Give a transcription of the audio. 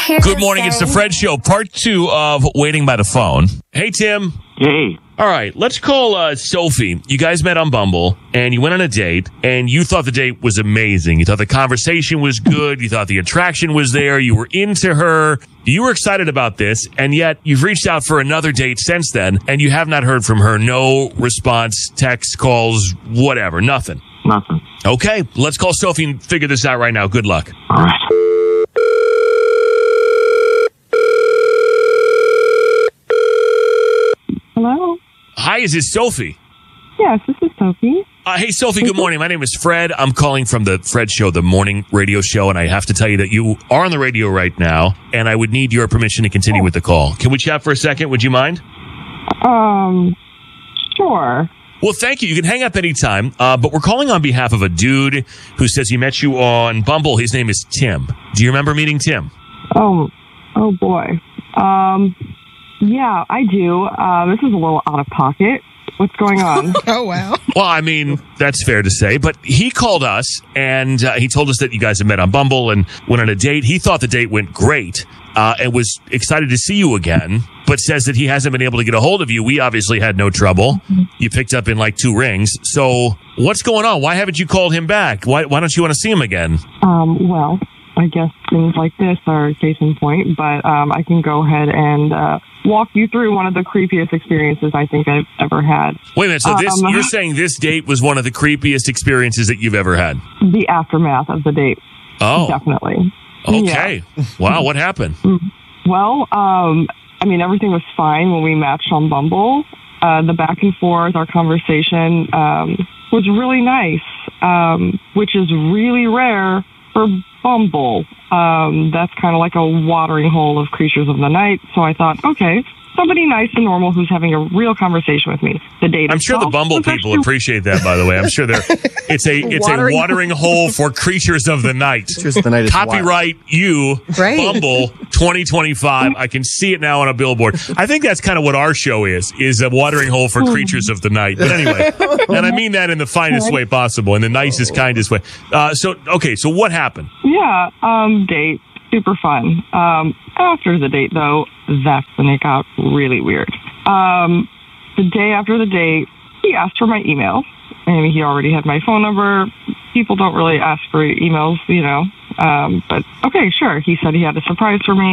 Good morning. It's the Fred Show, part 2 of Waiting by the Phone. Hey, Tim. Hey. All right, let's call Sophie. You guys met on Bumble, and you went on a date, and you thought the date was amazing. You thought the conversation was good. You thought the attraction was there. You were into her. You were excited about this, and yet you've reached out for another date since then, and you have not heard from her. No response, text, calls, whatever, nothing. Nothing. Okay, let's call Sophie and figure this out right now. Good luck. All right. Hello? Hi, is this Sophie? Yes, this is Sophie. Hey, Sophie, good morning. My name is Fred. I'm calling from the Fred Show, the morning radio show, and I have to tell you that you are on the radio right now, and I would need your permission to continue with the call. Can we chat for a second? Would you mind? Sure. Well, thank you. You can hang up anytime, but we're calling on behalf of a dude who says he met you on Bumble. His name is Tim. Do you remember meeting Tim? Oh boy. Yeah, I do. This is a little out of pocket. What's going on? Oh, wow. Well, I mean, that's fair to say, but he called us and he told us that you guys had met on Bumble and went on a date. He thought the date went great and was excited to see you again, but says that he hasn't been able to get a hold of you. We obviously had no trouble. You picked up in like 2 rings. So what's going on? Why haven't you called him back? Why don't you want to see him again? Well, I guess things like this are a case in point, but I can go ahead and walk you through one of the creepiest experiences I think I've ever had. Wait a minute. So you're saying this date was one of the creepiest experiences that you've ever had? The aftermath of the date. Oh. Definitely. Okay. Yeah. Wow. What happened? Well, I mean, everything was fine when we matched on Bumble. The back and forth, our conversation was really nice, which is really rare for Bumble. That's kind of like a watering hole of creatures of the night. So I thought, okay, somebody nice and normal who's having a real conversation with me. The date. I'm sure the Bumble people appreciate that, by the way. I'm sure it's a watering hole for creatures of the night. The night is Copyright you, Right. Bumble 2025. I can see it now on a billboard. I think that's kind of what our show is a watering hole for creatures of the night. But anyway, and I mean that in the finest way possible, in the nicest, kindest way. So what happened? Yeah, date. Super fun. After the date, though, that's when it got really weird. The day after the date, he asked for my email. I mean, he already had my phone number. People don't really ask for emails, you know. But okay, sure. He said he had a surprise for me.